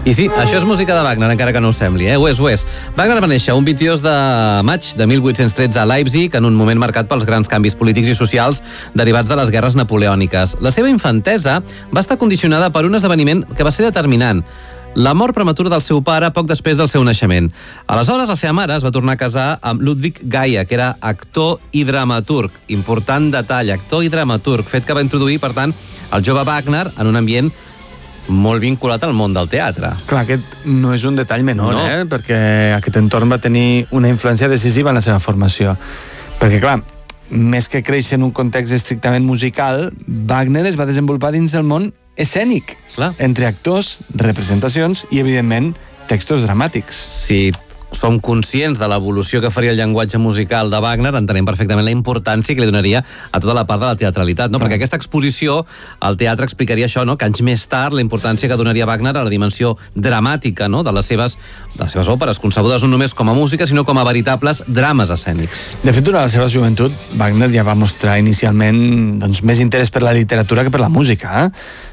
I sí, això és música de Wagner, encara que no ho sembli, Ho és. Wagner va néixer un 22 de maig de 1813 a Leipzig, en un moment marcat pels grans canvis polítics i socials derivats de les guerres napoleòniques. La seva infantesa va estar condicionada per un esdeveniment que va ser determinant: la mort prematura del seu pare poc després del seu naixement. Aleshores, la seva mare es va tornar a casar amb Ludwig Gaia, que era actor i dramaturg. Important detall, actor i dramaturg, fet que va introduir, per tant, el jove Wagner en un ambient molt vinculat al món del teatre. Clar, aquest no és un detall menor, No. Perquè aquest entorn va tenir una influència decisiva en la seva formació. Perquè, clar, més que créixer en un context estrictament musical, Wagner es va desenvolupar dins del món escènic, entre actors, representacions i, evidentment, textos dramàtics. Si som conscients de l'evolució que faria el llenguatge musical de Wagner, entenem perfectament la importància que li donaria a tota la part de la teatralitat, no? Perquè aquesta exposició al teatre explicaria això, no? Que anys més tard la importància que donaria Wagner a la dimensió dramàtica, no? de les seves òperes, concebudes no només com a música, sinó com a veritables drames escènics. De fet, durant la seva joventut, Wagner ja va mostrar inicialment més interès per la literatura que per la música.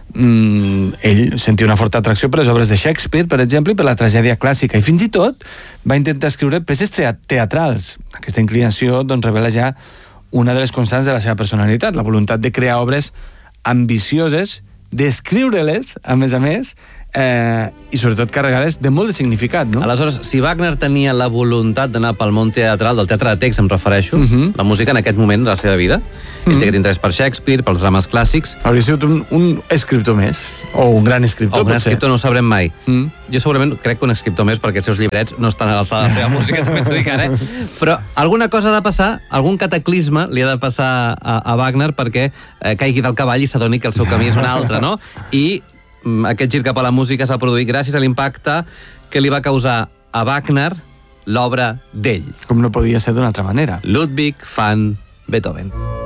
Ell sentia una forta atracció per les obres de Shakespeare, per exemple, i per la tragèdia clàssica, i fins i tot va intentar escriure peces teatrals. Aquesta inclinació revela ja una de les constants de la seva personalitat, la voluntat de crear obres ambicioses, d'escriure-les, a més, i sobretot carregades de molt de significat, no? Aleshores, si Wagner tenia la voluntat d'anar pel món teatral, del teatre de text em refereixo, la música en aquest moment de la seva vida, ell té aquest interès per Shakespeare, pels drames clàssics... Hauria sigut un escriptor més, o un gran escriptor, o un gran escriptor, no ho sabrem mai. Jo segurament crec que un escriptor més, perquè els seus llibrets no estan a l'alçada de la seva música, també t'ho dic ara, però alguna cosa ha de passar, algun cataclisme li ha de passar a Wagner perquè caigui del cavall i s'adoni que el seu camí és un altre, no? I aquest gir cap a la música es va produir gràcies a l'impacte que li va causar a Wagner l'obra d'ell. Com no podia ser d'una altra manera. Ludwig van Beethoven.